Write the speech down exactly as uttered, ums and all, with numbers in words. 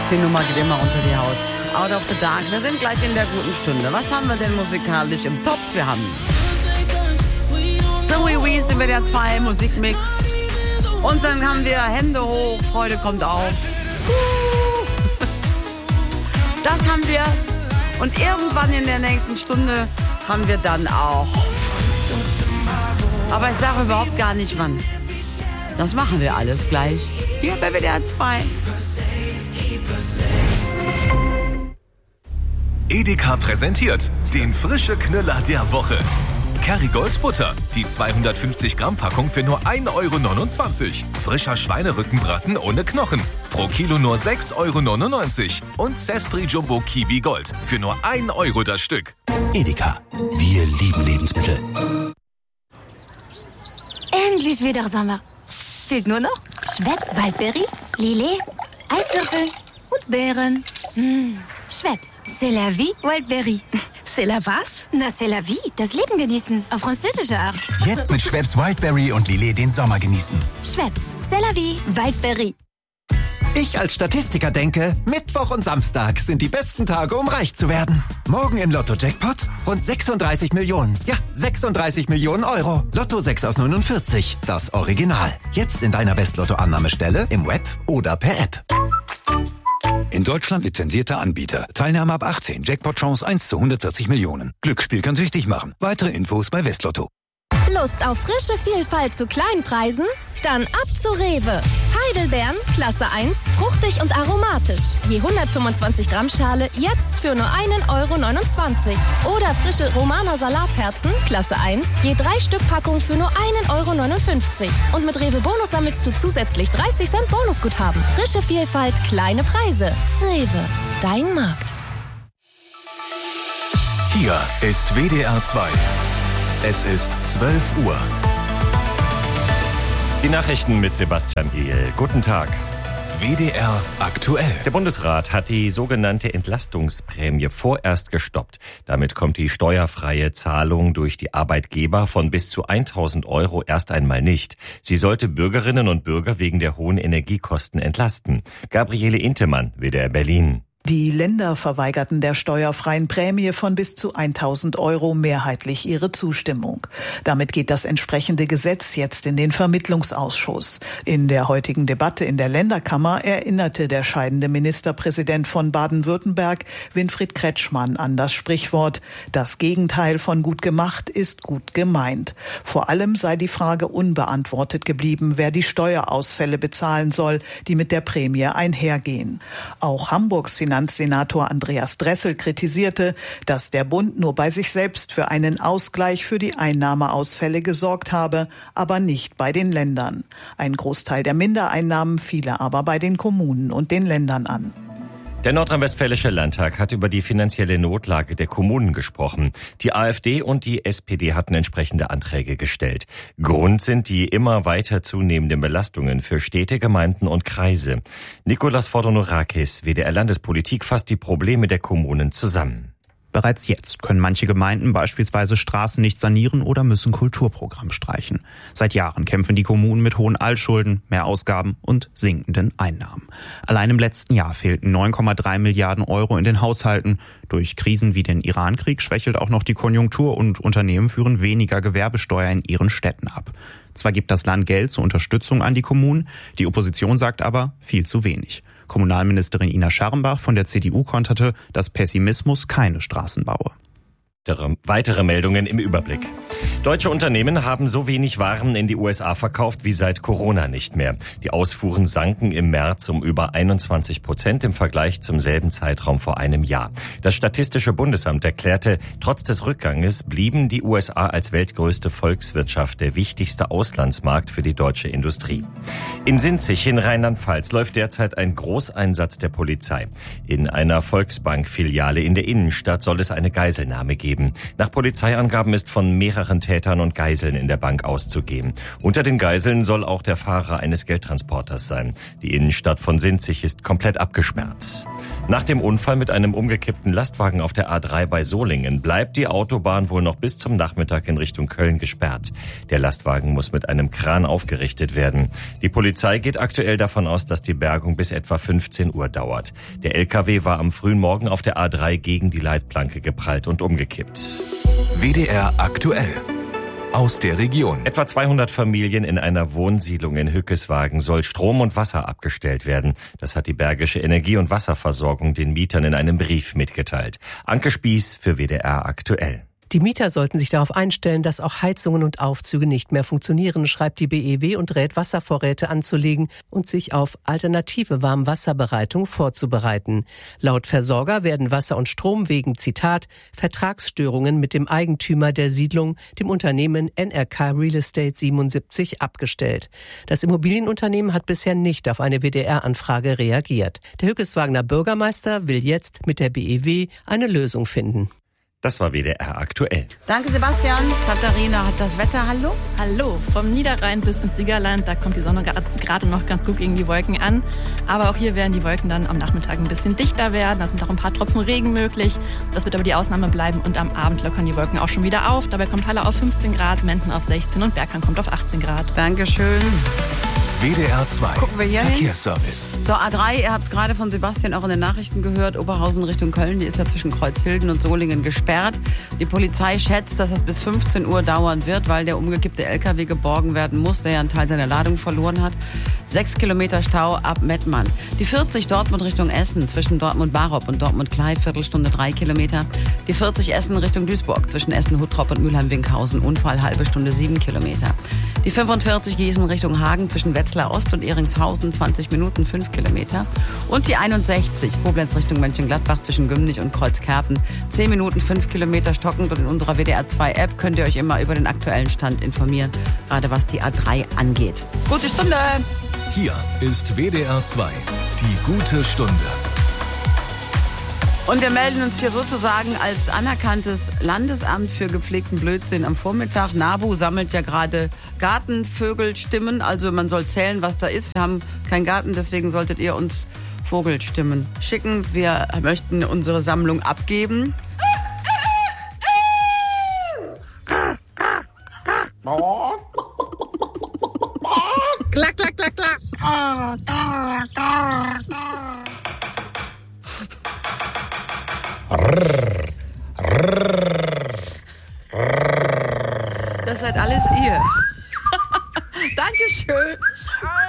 Die Nummer geht immer unter die Haut. Out of the Dark. Wir sind gleich in der guten Stunde. Was haben wir denn musikalisch im Topf? Wir haben So We We sind wir der zwei Musikmix. Und dann haben wir Hände hoch, Freude kommt auf. Das haben wir. Und irgendwann in der nächsten Stunde haben wir dann auch. Aber ich sage überhaupt gar nicht wann. Das machen wir alles gleich. Hier bei W D R zwei. Edeka präsentiert den frische Knüller der Woche. Kerrygold Butter, die zweihundertfünfzig Gramm Packung für nur ein Euro neunundzwanzig. Frischer Schweinerückenbraten ohne Knochen, pro Kilo nur sechs Euro neunundneunzig. Und Zespri Jumbo Kiwi Gold für nur ein Euro das Stück. Edeka, wir lieben Lebensmittel. Endlich wieder Sommer. Fehlt nur noch Schweppes Waldberry, Lillet, Eiswürfel und Beeren. Mmh. Schweppes, c'est la vie, Wildberry. C'est la was? Na, c'est la vie, das Leben genießen, auf französische Art. Jetzt mit Schweppes Wildberry und Lillet den Sommer genießen. Schweppes, c'est la vie, Wildberry. Ich als Statistiker denke, Mittwoch und Samstag sind die besten Tage, um reich zu werden. Morgen im Lotto-Jackpot rund sechsunddreißig Millionen. Ja, sechsunddreißig Millionen Euro. Lotto sechs aus neunundvierzig, das Original. Jetzt in deiner West-Lotto-Annahmestelle, im Web oder per App. In Deutschland lizenzierter Anbieter. Teilnahme ab achtzehn. Jackpot-Chance eins zu hundertvierzig Millionen. Glücksspiel kann süchtig machen. Weitere Infos bei Westlotto. Lust auf frische Vielfalt zu kleinen Preisen? Dann ab zu Rewe. Heidelbeeren, Klasse eins, fruchtig und aromatisch. Je hundertfünfundzwanzig Gramm Schale jetzt für nur einen Euro neunundzwanzig. Oder frische Romaner Salatherzen, Klasse eins, je drei Stück Packung für nur einen Euro neunundfünfzig. Und mit Rewe Bonus sammelst du zusätzlich dreißig Cent Bonusguthaben. Frische Vielfalt, kleine Preise. Rewe, dein Markt. Hier ist W D R zwei. Es ist zwölf Uhr. Die Nachrichten mit Sebastian Giel. Guten Tag. W D R aktuell. Der Bundesrat hat die sogenannte Entlastungsprämie vorerst gestoppt. Damit kommt die steuerfreie Zahlung durch die Arbeitgeber von bis zu tausend Euro erst einmal nicht. Sie sollte Bürgerinnen und Bürger wegen der hohen Energiekosten entlasten. Gabriele Intemann, W D R Berlin. Die Länder verweigerten der steuerfreien Prämie von bis zu tausend Euro mehrheitlich ihre Zustimmung. Damit geht das entsprechende Gesetz jetzt in den Vermittlungsausschuss. In der heutigen Debatte in der Länderkammer erinnerte der scheidende Ministerpräsident von Baden-Württemberg, Winfried Kretschmann, an das Sprichwort: Das Gegenteil von gut gemacht ist gut gemeint. Vor allem sei die Frage unbeantwortet geblieben, wer die Steuerausfälle bezahlen soll, die mit der Prämie einhergehen. Auch Hamburgs Finanzminister Finanzsenator Andreas Dressel kritisierte, dass der Bund nur bei sich selbst für einen Ausgleich für die Einnahmeausfälle gesorgt habe, aber nicht bei den Ländern. Ein Großteil der Mindereinnahmen fiele aber bei den Kommunen und den Ländern an. Der Nordrhein-Westfälische Landtag hat über die finanzielle Notlage der Kommunen gesprochen. Die AfD und die S P D hatten entsprechende Anträge gestellt. Grund sind die immer weiter zunehmenden Belastungen für Städte, Gemeinden und Kreise. Nikolaus Fordonorakis, W D R Landespolitik, fasst die Probleme der Kommunen zusammen. Bereits jetzt können manche Gemeinden beispielsweise Straßen nicht sanieren oder müssen Kulturprogramm streichen. Seit Jahren kämpfen die Kommunen mit hohen Altschulden, mehr Ausgaben und sinkenden Einnahmen. Allein im letzten Jahr fehlten neun Komma drei Milliarden Euro in den Haushalten. Durch Krisen wie den Irankrieg schwächelt auch noch die Konjunktur und Unternehmen führen weniger Gewerbesteuer in ihren Städten ab. Zwar gibt das Land Geld zur Unterstützung an die Kommunen, die Opposition sagt aber viel zu wenig. Kommunalministerin Ina Scharrenbach von der C D U konterte, dass Pessimismus keine Straßen baue. Weitere Meldungen im Überblick. Deutsche Unternehmen haben so wenig Waren in die U S A verkauft wie seit Corona nicht mehr. Die Ausfuhren sanken im März um über einundzwanzig Prozent im Vergleich zum selben Zeitraum vor einem Jahr. Das Statistische Bundesamt erklärte, trotz des Rückganges blieben die U S A als weltgrößte Volkswirtschaft der wichtigste Auslandsmarkt für die deutsche Industrie. In Sinzig in Rheinland-Pfalz läuft derzeit ein Großeinsatz der Polizei. In einer Volksbank-Filiale in der Innenstadt soll es eine Geiselnahme geben. Nach Polizeiangaben ist von mehreren Tätern und Geiseln in der Bank auszugehen. Unter den Geiseln soll auch der Fahrer eines Geldtransporters sein. Die Innenstadt von Sinzig ist komplett abgesperrt. Nach dem Unfall mit einem umgekippten Lastwagen auf der A drei bei Solingen bleibt die Autobahn wohl noch bis zum Nachmittag in Richtung Köln gesperrt. Der Lastwagen muss mit einem Kran aufgerichtet werden. Die Polizei geht aktuell davon aus, dass die Bergung bis etwa fünfzehn Uhr dauert. Der L K W war am frühen Morgen auf der A drei gegen die Leitplanke geprallt und umgekippt. W D R aktuell. Aus der Region. Etwa zweihundert Familien in einer Wohnsiedlung in Hückeswagen soll Strom und Wasser abgestellt werden. Das hat die Bergische Energie- und Wasserversorgung den Mietern in einem Brief mitgeteilt. Anke Spieß für W D R aktuell. Die Mieter sollten sich darauf einstellen, dass auch Heizungen und Aufzüge nicht mehr funktionieren, schreibt die B E W und rät, Wasservorräte anzulegen und sich auf alternative Warmwasserbereitung vorzubereiten. Laut Versorger werden Wasser und Strom wegen, Zitat, Vertragsstörungen mit dem Eigentümer der Siedlung, dem Unternehmen N R K Real Estate siebenundsiebzig, abgestellt. Das Immobilienunternehmen hat bisher nicht auf eine W D R-Anfrage reagiert. Der Hückeswagener Bürgermeister will jetzt mit der B E W eine Lösung finden. Das war W D R aktuell. Danke, Sebastian. Katharina hat das Wetter. Hallo? Hallo. Vom Niederrhein bis ins Siegerland, da kommt die Sonne gerade noch ganz gut gegen die Wolken an. Aber auch hier werden die Wolken dann am Nachmittag ein bisschen dichter werden. Da sind auch ein paar Tropfen Regen möglich. Das wird aber die Ausnahme bleiben. Und am Abend lockern die Wolken auch schon wieder auf. Dabei kommt Halle auf fünfzehn Grad, Menden auf sechzehn und Bergheim kommt auf achtzehn Grad. Dankeschön. W D R zwei. Gucken wir hier Verkehrsservice. hin. So, A drei, ihr habt es gerade von Sebastian auch in den Nachrichten gehört, Oberhausen Richtung Köln, die ist ja zwischen Kreuzhilden und Solingen gesperrt. Die Polizei schätzt, dass es bis fünfzehn Uhr dauern wird, weil der umgekippte L K W geborgen werden muss, der ja einen Teil seiner Ladung verloren hat. Sechs Kilometer Stau ab Mettmann. Die vierzig Dortmund Richtung Essen, zwischen Dortmund-Barop und Dortmund-Klei, Viertelstunde drei Kilometer. Die vierzig Essen Richtung Duisburg, zwischen Essen-Huttrop und Mülheim-Winkhausen, Unfall, halbe Stunde, sieben Kilometer. Die fünfundvierzig Gießen Richtung Hagen, zwischen Wetzlar Ost und Ehringshausen, zwanzig Minuten, fünf Kilometer. Und die einundsechzig, Koblenz Richtung Mönchengladbach, zwischen Gümnich und Kreuzkerpen, zehn Minuten, fünf Kilometer stockend. Und in unserer W D R zwei App könnt ihr euch immer über den aktuellen Stand informieren, gerade was die A drei angeht. Gute Stunde! Hier ist W D R zwei, die gute Stunde. Und wir melden uns hier sozusagen als anerkanntes Landesamt für gepflegten Blödsinn am Vormittag. NABU sammelt ja gerade Gartenvögelstimmen, also man soll zählen, was da ist. Wir haben keinen Garten, deswegen solltet ihr uns Vogelstimmen schicken. Wir möchten unsere Sammlung abgeben. Klack, klack, klack, klack. Das seid alles ihr. Dankeschön.